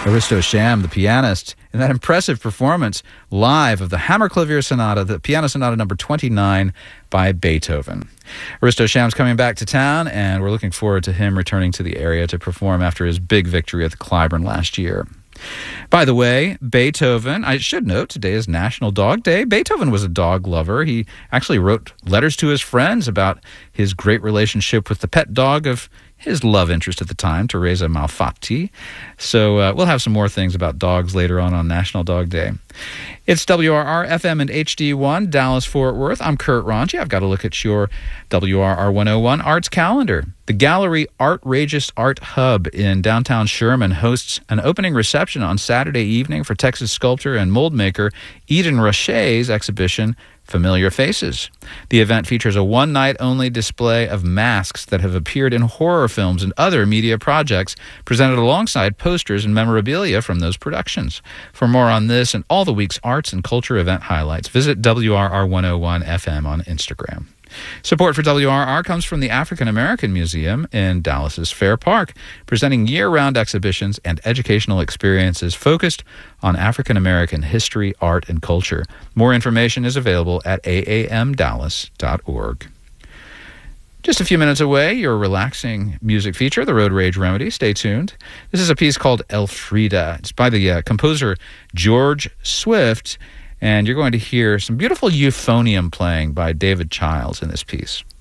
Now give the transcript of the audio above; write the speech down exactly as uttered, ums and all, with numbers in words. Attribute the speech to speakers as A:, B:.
A: Aristo Sham, the pianist, in that impressive performance live of the Hammerklavier Sonata, the Piano Sonata number twenty-nine by Beethoven. Aristo Sham's coming back to town, and we're looking forward to him returning to the area to perform after his big victory at the Clyburn last year. By the way, Beethoven, I should note, today is National Dog Day. Beethoven was a dog lover. He actually wrote letters to his friends about his great relationship with the pet dog of his love interest at the time, Teresa Malfatti. So uh, we'll have some more things about dogs later on on National Dog Day. It's W R R F M and H D one, Dallas-Fort Worth. I'm Kurt Ronchi. I've got a look at your W R R one oh one Arts calendar. The Gallery Artrageous Art Hub in downtown Sherman hosts an opening reception on Saturday evening for Texas sculptor and mold maker Eden Roche's exhibition, Familiar Faces. The event features a one-night-only display of masks that have appeared in horror films and other media projects, presented alongside posters and memorabilia from those productions. For more on this and all the week's arts and culture event highlights, visit W R R one oh one F M on Instagram. Support for W R R comes from the African American Museum in Dallas's Fair Park, presenting year-round exhibitions and educational experiences focused on African American history, art, and culture. More information is available at a a m dallas dot org. Just a few minutes away, your relaxing music feature, The Road Rage Remedy. Stay tuned. This is a piece called Elfrida. It's by the uh, composer George Swift, and you're going to hear some beautiful euphonium playing by David Childs in this piece.